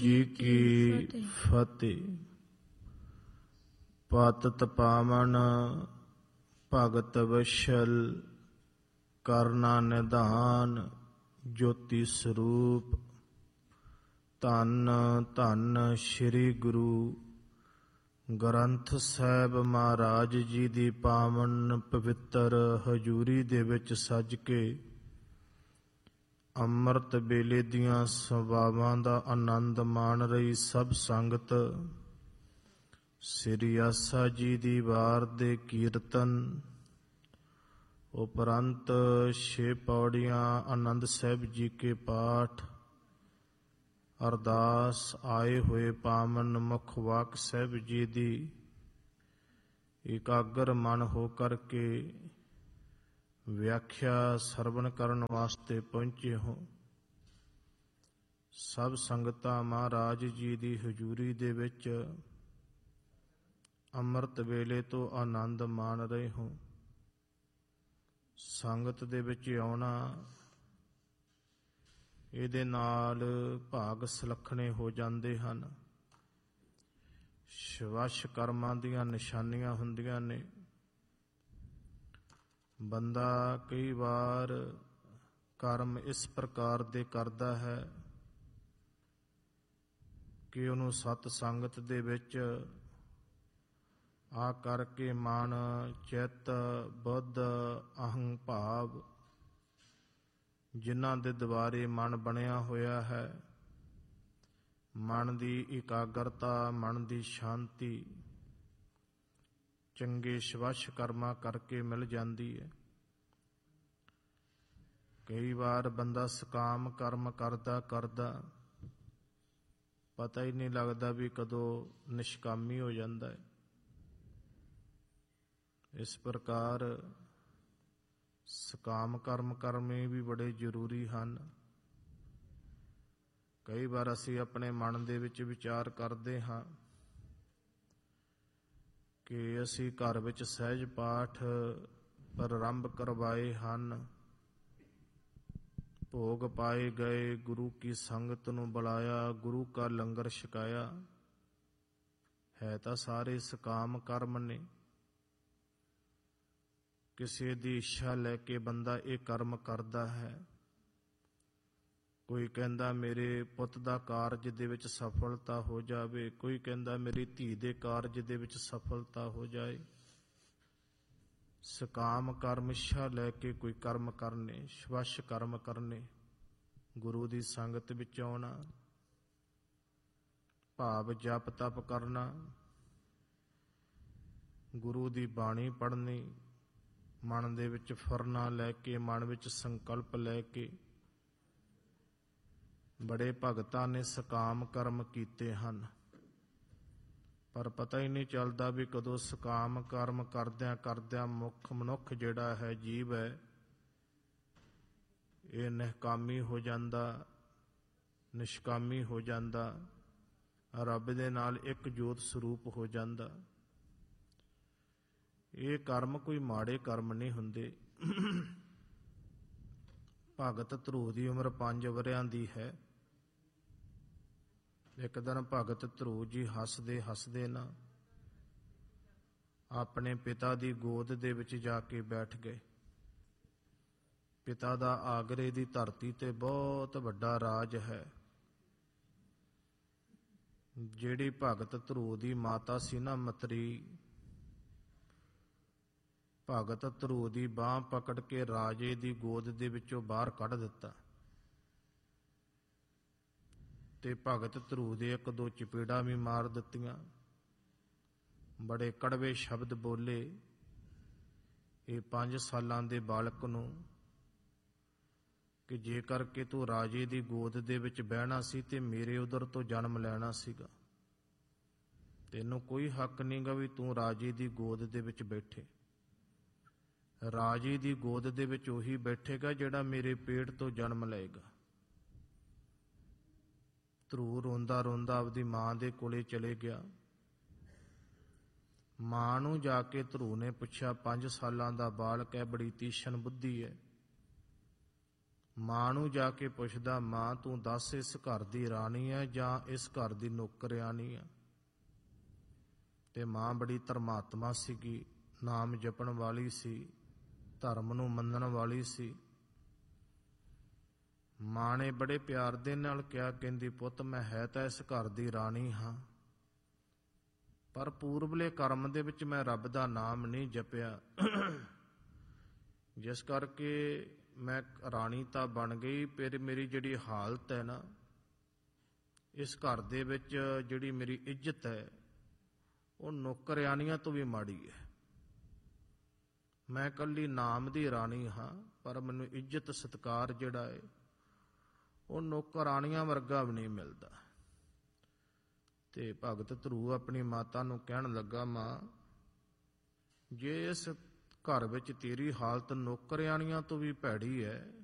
ਜੀ ਕੀ ਫਤਿਹ। ਪਤਿਤ ਪਾਵਨ ਭਗਤ ਵਸ਼ਲ ਕਰਨਾ ਨਿਧਾਨ ਜੋਤੀ ਸਰੂਪ। ਧੰਨ ਧੰਨ ਸ੍ਰੀ ਗੁਰੂ ਗ੍ਰੰਥ ਸਾਹਿਬ ਮਹਾਰਾਜ ਜੀ ਦੀ ਪਾਵਨ ਪਵਿੱਤਰ ਹਜ਼ੂਰੀ ਦੇ ਵਿੱਚ ਸੱਜ ਕੇ ਅੰਮ੍ਰਿਤ ਵੇਲੇ ਦੀਆਂ ਸਭਾਵਾਂ ਦਾ ਆਨੰਦ ਮਾਣ ਰਹੀ ਸਭ ਸੰਗਤ ਸ੍ਰੀ ਆਸਾ ਜੀ ਦੀ ਵਾਰ ਦੇ ਕੀਰਤਨ ਉਪਰੰਤ 6 ਪੌੜੀਆਂ ਆਨੰਦ ਸਾਹਿਬ ਜੀ ਕੇ ਪਾਠ ਅਰਦਾਸ ਆਏ ਹੋਏ ਪਾਵਨ ਮੁਖ ਵਾਕ ਸਾਹਿਬ ਜੀ ਦੀ ਇਕਾਗਰ ਮਨ ਹੋ ਕਰਕੇ ਵਿਆਖਿਆ ਸਰਵਣ ਕਰਨ ਵਾਸਤੇ ਪਹੁੰਚੇ ਹੋ। ਸਭ ਸੰਗਤਾਂ ਮਹਾਰਾਜ ਜੀ ਦੀ ਹਜ਼ੂਰੀ ਦੇ ਵਿੱਚ ਅੰਮ੍ਰਿਤ ਵੇਲੇ ਤੋਂ ਆਨੰਦ ਮਾਣ ਰਹੇ ਹੋ। ਸੰਗਤ ਦੇ ਵਿੱਚ ਆਉਣਾ ਇਹਦੇ ਨਾਲ ਭਾਗ ਸੁਲੱਖਣੇ ਹੋ ਜਾਂਦੇ ਹਨ। ਸ਼ਵੱਛ ਕਰਮਾਂ ਦੀਆਂ ਨਿਸ਼ਾਨੀਆਂ ਹੁੰਦੀਆਂ ਨੇ। ਬੰਦਾ ਕਈ ਵਾਰ ਕਰਮ ਇਸ ਪ੍ਰਕਾਰ ਦੇ ਕਰਦਾ ਹੈ ਕਿ ਉਹਨੂੰ ਸਤ ਸੰਗਤ ਦੇ ਵਿੱਚ ਆ ਕਰਕੇ ਮਨ ਚਿੱਤ ਬੁੱਧ ਅਹੰ ਭਾਵ ਜਿਨ੍ਹਾਂ ਦੇ ਦੁਆਰੇ ਮਨ ਬਣਿਆ ਹੋਇਆ ਹੈ, ਮਨ ਦੀ ਇਕਾਗਰਤਾ, ਮਨ ਦੀ ਸ਼ਾਂਤੀ ਚੰਗੇ ਸ਼ਵੱਛ ਕਰਮਾਂ ਕਰਕੇ ਮਿਲ ਜਾਂਦੀ ਹੈ। ਕਈ ਵਾਰ ਬੰਦਾ ਸਕਾਮ ਕਰਮ ਕਰਦਾ ਕਰਦਾ ਪਤਾ ਹੀ ਨਹੀਂ ਲੱਗਦਾ ਵੀ ਕਦੋਂ ਨਿਸ਼ਕਾਮੀ ਹੋ ਜਾਂਦਾ ਹੈ। ਇਸ ਪ੍ਰਕਾਰ ਸਕਾਮ ਕਰਮ ਕਰਨੇ ਵੀ ਬੜੇ ਜ਼ਰੂਰੀ ਹਨ। ਕਈ ਵਾਰ ਅਸੀਂ ਆਪਣੇ ਮਨ ਦੇ ਵਿੱਚ ਵਿਚਾਰ ਕਰਦੇ ਹਾਂ ਕਿ ਅਸੀਂ ਘਰ ਵਿੱਚ ਸਹਿਜ ਪਾਠ ਪ੍ਰਾਰੰਭ ਕਰਵਾਏ ਹਨ, ਭੋਗ ਪਾਏ ਗਏ, ਗੁਰੂ ਕੀ ਸੰਗਤ ਨੂੰ ਬੁਲਾਇਆ, ਗੁਰੂ ਕਾ ਲੰਗਰ ਛਕਾਇਆ, ਹੈ ਤਾਂ ਸਾਰੇ ਸਕਾਮ ਕਰਮ ਨੇ। ਕਿਸੇ ਦੀ ਇੱਛਾ ਲੈ ਕੇ ਬੰਦਾ ਇਹ ਕਰਮ ਕਰਦਾ ਹੈ। ਕੋਈ ਕਹਿੰਦਾ ਮੇਰੇ ਪੁੱਤ ਦਾ ਕਾਰਜ ਦੇ ਵਿੱਚ ਸਫਲਤਾ ਹੋ ਜਾਵੇ, ਕੋਈ ਕਹਿੰਦਾ ਮੇਰੀ ਧੀ ਦੇ ਕਾਰਜ ਦੇ ਵਿੱਚ ਸਫਲਤਾ ਹੋ ਜਾਏ। ਸਕਾਮ ਕਰਮ ਇੱਛਾ ਲੈ ਕੇ ਕੋਈ ਕਰਮ ਕਰਨੇ, ਸ਼ਵੱਛ ਕਰਮ ਕਰਨੇ, ਗੁਰੂ ਦੀ ਸੰਗਤ ਵਿੱਚ ਆਉਣਾ, ਭਾਵ ਜਪ ਤਪ ਕਰਨਾ, ਗੁਰੂ ਦੀ ਬਾਣੀ ਪੜ੍ਹਨੀ, ਮਨ ਦੇ ਵਿੱਚ ਫੁਰਨਾ ਲੈ ਕੇ, ਮਨ ਵਿੱਚ ਸੰਕਲਪ ਲੈ ਕੇ। ਬੜੇ ਭਗਤਾਂ ਨੇ ਸਕਾਮ ਕਰਮ ਕੀਤੇ ਹਨ, ਪਰ ਪਤਾ ਹੀ ਨਹੀਂ ਚੱਲਦਾ ਵੀ ਕਦੋਂ ਸਕਾਮ ਕਰਮ ਕਰਦਿਆਂ ਕਰਦਿਆਂ ਮਨੁੱਖ ਜਿਹੜਾ ਹੈ, ਜੀਵ ਹੈ, ਇਹ ਨਿਹਕਾਮੀ ਹੋ ਜਾਂਦਾ, ਨਿਸ਼ਕਾਮੀ ਹੋ ਜਾਂਦਾ, ਰੱਬ ਦੇ ਨਾਲ ਇੱਕ ਜੋਤ ਸਰੂਪ ਹੋ ਜਾਂਦਾ। ਇਹ ਕਰਮ ਕੋਈ ਮਾੜੇ ਕਰਮ ਨਹੀਂ ਹੁੰਦੇ। ਭਗਤ ਧਰੂ ਦੀ ਉਮਰ 5 ਵਰ੍ਹਿਆਂ ਦੀ ਹੈ। ਇੱਕ ਦਿਨ ਭਗਤ ਧਰੂ ਜੀ ਹੱਸਦੇ ਹੱਸਦੇ ਨਾ ਆਪਣੇ ਪਿਤਾ ਦੀ ਗੋਦ ਦੇ ਵਿੱਚ ਜਾ ਕੇ ਬੈਠ ਗਏ। ਪਿਤਾ ਦਾ ਆਗਰੇ ਦੀ ਧਰਤੀ ਤੇ ਬਹੁਤ ਵੱਡਾ ਰਾਜ ਹੈ। ਜਿਹੜੀ ਭਗਤ ਧਰੂ ਦੀ ਮਾਤਾ ਸੀ ਨਾ ਮਤਰੀ, ਭਗਤ ਧਰੂ ਦੀ ਬਾਂਹ ਪਕੜ ਕੇ ਰਾਜੇ ਦੀ ਗੋਦ ਦੇ ਵਿੱਚੋਂ ਬਾਹਰ ਕੱਢ ਦਿੱਤਾ ਤੇ ਭਗਤ ਧਰੂ ਦੇ 1-2 ਚਪੇੜਾਂ ਵੀ ਮਾਰ ਦਿੱਤੀਆਂ। ਬੜੇ ਕੜਵੇ ਸ਼ਬਦ ਬੋਲੇ ਇਹ 5 ਸਾਲਾਂ ਦੇ ਬਾਲਕ ਨੂੰ ਕਿ ਜੇਕਰ ਕਿ ਤੂੰ ਰਾਜੇ ਦੀ ਗੋਦ ਦੇ ਵਿੱਚ ਬਹਿਣਾ ਸੀ ਤੇ ਮੇਰੇ ਉਦਰ ਤੋਂ ਜਨਮ ਲੈਣਾ ਸੀਗਾ, ਤੈਨੂੰ ਕੋਈ ਹੱਕ ਨਹੀਂਗਾ ਵੀ ਤੂੰ ਰਾਜੇ ਦੀ ਗੋਦ ਦੇ ਵਿੱਚ ਬੈਠੇ। ਰਾਜੇ ਦੀ ਗੋਦ ਦੇ ਵਿੱਚ ਉਹੀ ਬੈਠੇਗਾ ਜਿਹੜਾ ਮੇਰੇ ਪੇਟ ਤੋਂ ਜਨਮ ਲਏਗਾ। ਧਰੂ ਰੋਂਦਾ ਰੋਂਦਾ ਆਪਦੀ ਮਾਂ ਦੇ ਕੋਲੇ ਚਲੇ ਗਿਆ। ਮਾਂ ਨੂੰ ਜਾ ਕੇ ਧਰੂ ਨੇ ਪੁੱਛਿਆ, 5 ਸਾਲਾਂ ਦਾ ਬਾਲਕ ਹੈ, ਬੜੀ ਤੀਸ਼ਣ ਬੁੱਧੀ ਹੈ, ਮਾਂ ਨੂੰ ਜਾ ਕੇ ਪੁੱਛਦਾ, ਮਾਂ ਤੂੰ ਦੱਸ ਇਸ ਘਰ ਦੀ ਰਾਣੀ ਹੈ ਜਾਂ ਇਸ ਘਰ ਦੀ ਨੌਕਰਾਣੀ ਹੈ? ਤੇ ਮਾਂ ਬੜੀ ਧਰਮਾਤਮਾ ਸੀਗੀ, ਨਾਮ ਜਪਣ ਵਾਲੀ ਸੀ, ਧਰਮ ਨੂੰ ਮੰਨਣ ਵਾਲੀ ਸੀ। ਮਾਂ ਨੇ ਬੜੇ ਪਿਆਰ ਦੇ ਨਾਲ ਕਿਹਾ, ਕਹਿੰਦੀ ਪੁੱਤ ਮੈਂ ਹੈ ਤਾਂ ਇਸ ਘਰ ਦੀ ਰਾਣੀ ਹਾਂ, ਪਰ ਪੂਰਬਲੇ ਕਰਮ ਦੇ ਵਿੱਚ ਮੈਂ ਰੱਬ ਦਾ ਨਾਮ ਨਹੀਂ ਜਪਿਆ, ਜਿਸ ਕਰਕੇ ਮੈਂ ਰਾਣੀ ਤਾਂ ਬਣ ਗਈ, ਫਿਰ ਮੇਰੀ ਜਿਹੜੀ ਹਾਲਤ ਹੈ ਨਾ, ਇਸ ਘਰ ਦੇ ਵਿੱਚ ਜਿਹੜੀ ਮੇਰੀ ਇੱਜ਼ਤ ਹੈ ਉਹ ਨੌਕਰਾਣੀਆਂ ਤੋਂ ਵੀ ਮਾੜੀ ਹੈ। ਮੈਂ ਇਕੱਲੀ ਨਾਮ ਦੀ ਰਾਣੀ ਹਾਂ, ਪਰ ਮੈਨੂੰ ਇੱਜ਼ਤ ਸਤਿਕਾਰ ਜਿਹੜਾ ਹੈ ਉਹ ਨੌਕਰਾਣੀਆਂ ਵਰਗਾ ਵੀ ਨਹੀਂ ਮਿਲਦਾ। ਤੇ ਭਗਤ ਧਰੂ ਆਪਣੀ ਮਾਤਾ ਨੂੰ ਕਹਿਣ ਲੱਗਾ, ਮਾਂ ਜੇ ਇਸ ਘਰ ਵਿੱਚ ਤੇਰੀ ਹਾਲਤ ਨੌਕਰਾਣੀਆਂ ਤੋਂ ਵੀ ਭੈੜੀ ਹੈ